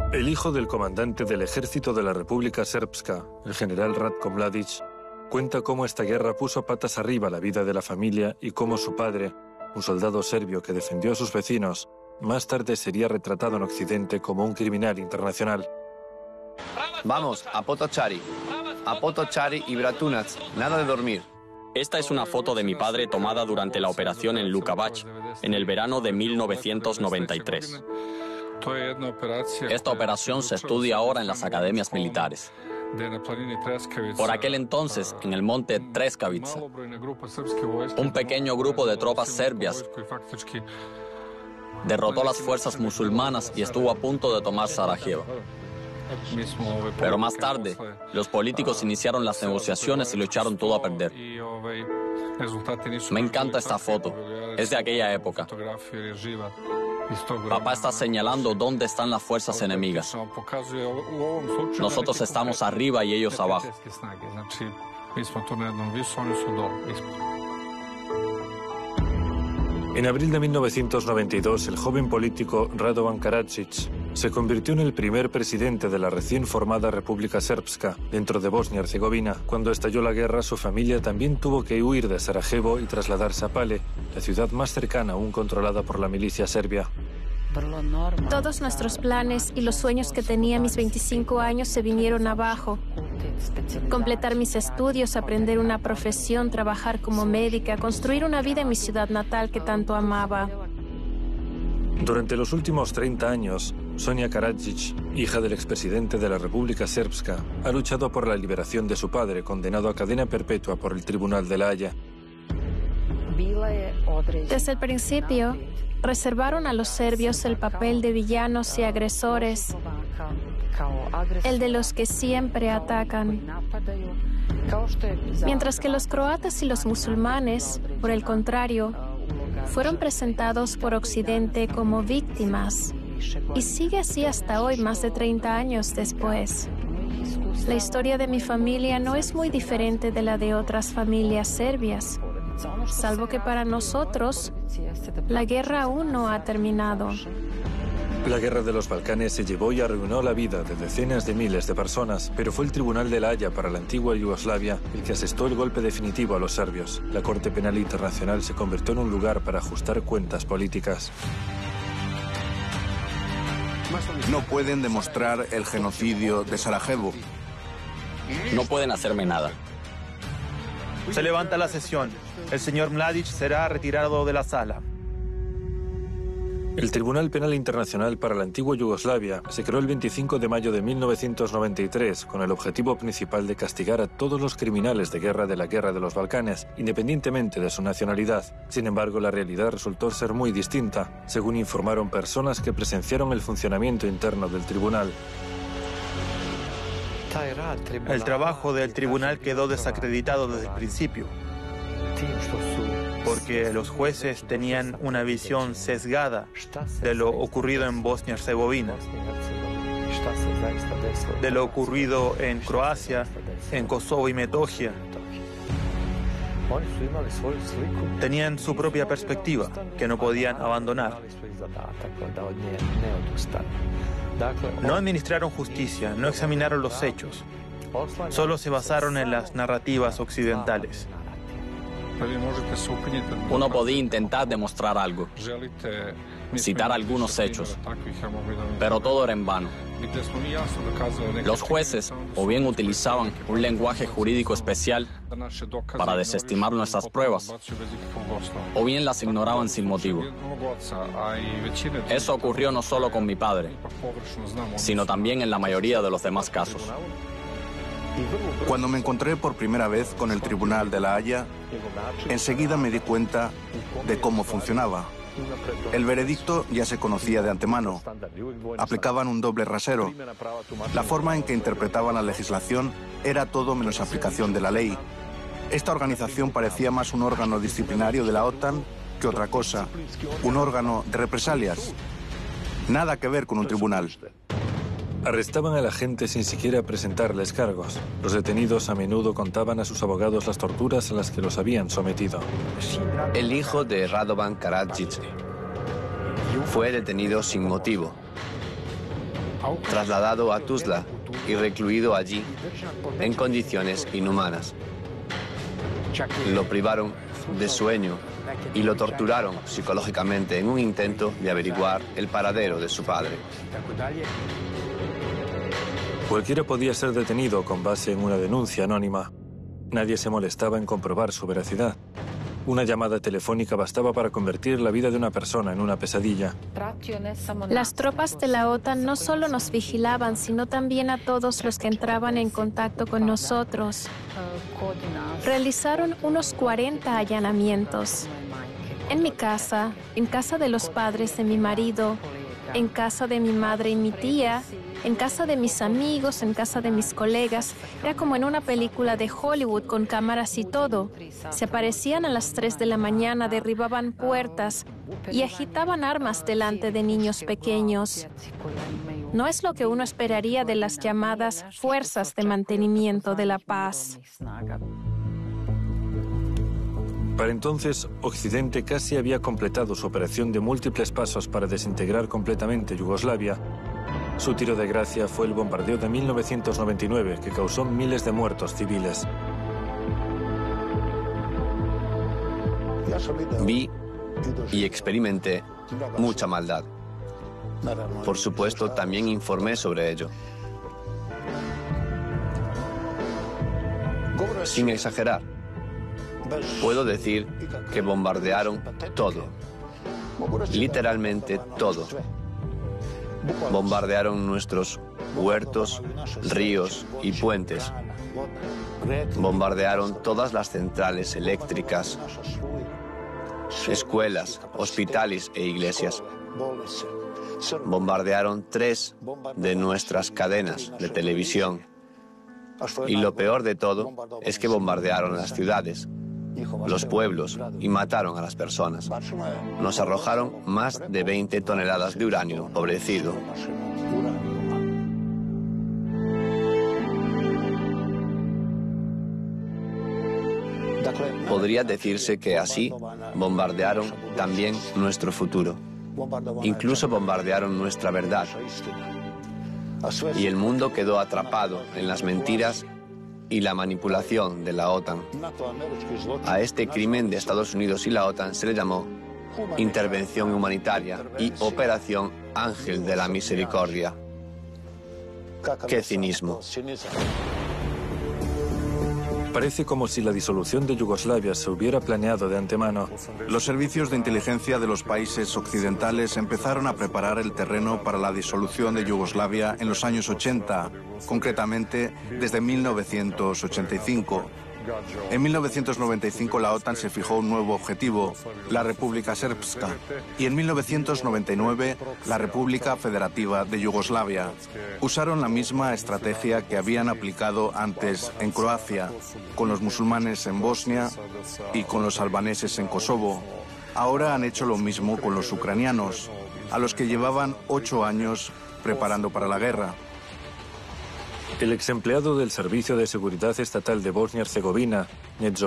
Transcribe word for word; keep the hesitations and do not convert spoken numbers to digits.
El hijo del comandante del ejército de la República Srpska, el general Ratko Mladic, cuenta cómo esta guerra puso patas arriba la vida de la familia y cómo su padre, un soldado serbio que defendió a sus vecinos, más tarde sería retratado en Occidente como un criminal internacional. Vamos, a Potocari. A Potocari y Bratunac. Nada de dormir. Esta es una foto de mi padre tomada durante la operación en Lukavac, en el verano de mil novecientos noventa y tres. Esta operación se estudia ahora en las academias militares. Por aquel entonces, en el monte Treskavica, un pequeño grupo de tropas serbias derrotó a las fuerzas musulmanas y estuvo a punto de tomar Sarajevo. Pero más tarde, los políticos iniciaron las negociaciones y lo echaron todo a perder. Me encanta esta foto. Es de aquella época. Papá está señalando dónde están las fuerzas enemigas. Nosotros estamos arriba y ellos abajo. En abril de mil novecientos noventa y dos, el joven político Radovan Karadzic se convirtió en el primer presidente de la recién formada República Srpska, dentro de Bosnia y Herzegovina. Cuando estalló la guerra, su familia también tuvo que huir de Sarajevo y trasladarse a Pale, la ciudad más cercana aún controlada por la milicia serbia. Todos nuestros planes y los sueños que tenía a mis veinticinco años se vinieron abajo. Completar mis estudios, aprender una profesión, trabajar como médica, construir una vida en mi ciudad natal que tanto amaba. Durante los últimos treinta años, Sonia Karadzic, hija del expresidente de la República Srpska, ha luchado por la liberación de su padre, condenado a cadena perpetua por el Tribunal de La Haya. Desde el principio, reservaron a los serbios el papel de villanos y agresores, el de los que siempre atacan. Mientras que los croatas y los musulmanes, por el contrario, fueron presentados por Occidente como víctimas. Y sigue así hasta hoy, más de treinta años después. La historia de mi familia no es muy diferente de la de otras familias serbias, salvo que para nosotros la guerra aún no ha terminado. La guerra de los Balcanes se llevó y arruinó la vida de decenas de miles de personas, pero fue el Tribunal de La Haya para la antigua Yugoslavia el que asestó el golpe definitivo a los serbios. La Corte Penal Internacional se convirtió en un lugar para ajustar cuentas políticas. No pueden demostrar el genocidio de Sarajevo. No pueden hacerme nada. Se levanta la sesión. El señor Mladic será retirado de la sala. El Tribunal Penal Internacional para la antigua Yugoslavia se creó el veinticinco de mayo de mil novecientos noventa y tres con el objetivo principal de castigar a todos los criminales de guerra de la Guerra de los Balcanes, independientemente de su nacionalidad. Sin embargo, la realidad resultó ser muy distinta, según informaron personas que presenciaron el funcionamiento interno del tribunal. El trabajo del tribunal quedó desacreditado desde el principio, porque los jueces tenían una visión sesgada de lo ocurrido en Bosnia y Herzegovina, de lo ocurrido en Croacia, en Kosovo y Metohija. Tenían su propia perspectiva, que no podían abandonar. No administraron justicia, no examinaron los hechos, solo se basaron en las narrativas occidentales. Uno podía intentar demostrar algo, citar algunos hechos, pero todo era en vano. Los jueces o bien utilizaban un lenguaje jurídico especial para desestimar nuestras pruebas, o bien las ignoraban sin motivo. Eso ocurrió no solo con mi padre, sino también en la mayoría de los demás casos. Cuando me encontré por primera vez con el Tribunal de La Haya, enseguida me di cuenta de cómo funcionaba. El veredicto ya se conocía de antemano. Aplicaban un doble rasero. La forma en que interpretaban la legislación era todo menos aplicación de la ley. Esta organización parecía más un órgano disciplinario de la OTAN que otra cosa, un órgano de represalias. Nada que ver con un tribunal. Arrestaban a la gente sin siquiera presentarles cargos. Los detenidos a menudo contaban a sus abogados las torturas a las que los habían sometido. El hijo de Radovan Karadzic fue detenido sin motivo. trasladado a Tuzla y recluido allí en condiciones inhumanas. Lo privaron de sueño y lo torturaron psicológicamente en un intento de averiguar el paradero de su padre. Cualquiera podía ser detenido con base en una denuncia anónima. Nadie se molestaba en comprobar su veracidad. Una llamada telefónica bastaba para convertir la vida de una persona en una pesadilla. Las tropas de la OTAN no solo nos vigilaban, sino también a todos los que entraban en contacto con nosotros. Realizaron unos cuarenta allanamientos. En mi casa, en casa de los padres de mi marido, en casa de mi madre y mi tía, en casa de mis amigos, en casa de mis colegas. Era como en una película de Hollywood con cámaras y todo. Se aparecían a las tres de la mañana, derribaban puertas y agitaban armas delante de niños pequeños. No es lo que uno esperaría de las llamadas fuerzas de mantenimiento de la paz. Para entonces, Occidente casi había completado su operación de múltiples pasos para desintegrar completamente Yugoslavia. Su tiro de gracia fue el bombardeo de mil novecientos noventa y nueve, que causó miles de muertos civiles. Vi y experimenté mucha maldad. Por supuesto, también informé sobre ello. Sin exagerar, puedo decir que bombardearon todo. Literalmente todo. Bombardearon nuestros huertos, ríos y puentes. Bombardearon todas las centrales eléctricas, escuelas, hospitales e iglesias. Bombardearon tres de nuestras cadenas de televisión. Y lo peor de todo es que bombardearon las ciudades, los pueblos y mataron a las personas. Nos arrojaron más de veinte toneladas de uranio empobrecido. Podría decirse que así bombardearon también nuestro futuro. Incluso bombardearon nuestra verdad. Y el mundo quedó atrapado en las mentiras y la manipulación de la OTAN. A este crimen de Estados Unidos y la OTAN se le llamó Intervención Humanitaria y Operación Ángel de la Misericordia. ¡Qué cinismo! Parece como si la disolución de Yugoslavia se hubiera planeado de antemano. Los servicios de inteligencia de los países occidentales empezaron a preparar el terreno para la disolución de Yugoslavia en los años ochenta, concretamente desde mil novecientos ochenta y cinco. En mil novecientos noventa y cinco la OTAN se fijó un nuevo objetivo, la República Srpska, y en mil novecientos noventa y nueve la República Federativa de Yugoslavia. Usaron la misma estrategia que habían aplicado antes en Croacia, con los musulmanes en Bosnia y con los albaneses en Kosovo. Ahora han hecho lo mismo con los ucranianos, a los que llevaban ocho años preparando para la guerra. El ex empleado del Servicio de Seguridad Estatal de Bosnia y Herzegovina, Nedzo